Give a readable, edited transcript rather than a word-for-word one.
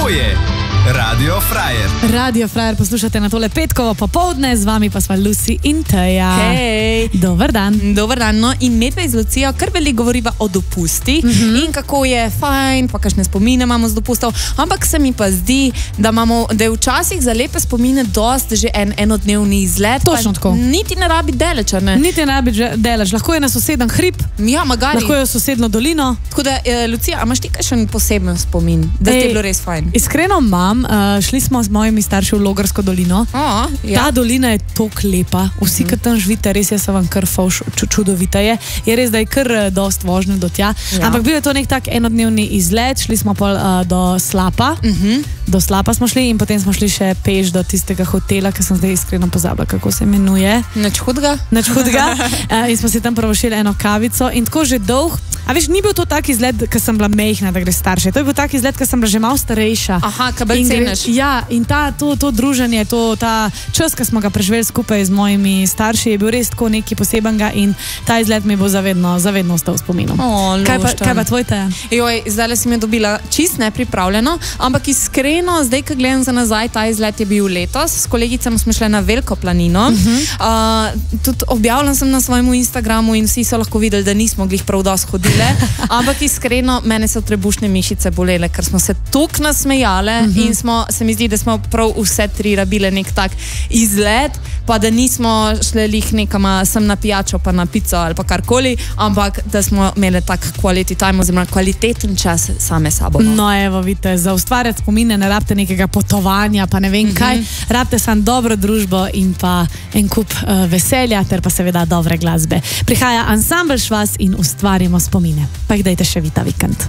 To je Radio Frajer. Radio Frajer poslušate na tole petkovo popoldne, z vami pa sva Lucy in Teja. Hej. Dober dan. Dober dan, no in medve z Lucijo kar veliko govoriva o dopustih in kako je fajn, pa kakšne spomine imamo z dopustov, ampak se mi pa zdi, da je včasih za lepe spomine dost že enodnevni izlet. Točno tako. Niti ne rabi deleč, ne? Niti ne rabi deleč, lahko je na soseden hrib, Ja, magari. lahko je v sosedno dolino. Tako da, Lucija, a imaš ti kakšen poseben spomin, da ti je bilo res fajn? Iskreno imam, šli smo z mojimi starši v Logarsko dolino. Ja. Ta dolina je tako lepa, vsi, ki tam živite, res je se vam kar fauš, čudovita je. Je res, da je kar dost vožnje do tja. Ja. Ampak bil je to nek tak enodnevni izlet, šli smo pol do Slapa. Do Slapa smo šli in potem smo šli še peš do tistega hotela, ki sem zdaj iskreno pozabila, kako se imenuje. Nič hudega? Nič hudega. In smo si tam prvošili eno kavico in tako že dolg. A veš, ni bil to tak izlet, ko sem bila mejhna, da gre starše. To je bil tak izlet, ko sem bila že malo starejša. Aha, kaj bolj ceniš. Ja, in to druženje, ta čas, ki smo ga preživeli skupaj z mojimi starši, je bil res tako nekaj posebenega in ta izlet mi bo zavedno ostal v spominu. Kaj pa tvoj, Teja? Joj, zdaj si me dobila čist nepripravljeno, ampak iskreno, zdaj, ko gledam za nazaj, ta izlet je bil letos. S kolegicami smo šli na Veliko planino. Tudi objavljam sem na svojem Instagramu in vsi so lahko videli, da nismo glih prav dosti hodile. Ampak iskreno, mene so trebušne mišice bolele, ker smo se toliko nasmejale in se mi zdi, da smo prav vse tri rabile nek tak izlet, pa da nismo šli lih nekama sem na pijačo pa na pico ali pa karkoli, ampak da smo imeli tak quality time oziroma kvaliteten čas same sabo. No evo, vidite, za ustvarjati spomine ne rabite nekega potovanja, pa ne vem kaj, rabite samo dobro družbo in pa en kup veselja ter pa seveda dobre glasbe. Prihaja ansambl Švas in ustvarimo spomine. Pa jih dajte še vi ta vikend.